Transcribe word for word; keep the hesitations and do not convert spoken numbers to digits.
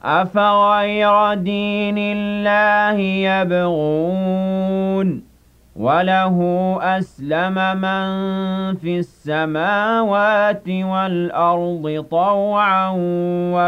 أَفَغَيْرَ دِينِ اللَّهِ يَبْغُونَ وَلَهُ أَسْلَمَ مَن فِي السَّمَاوَاتِ وَالْأَرْضِ طَوْعًا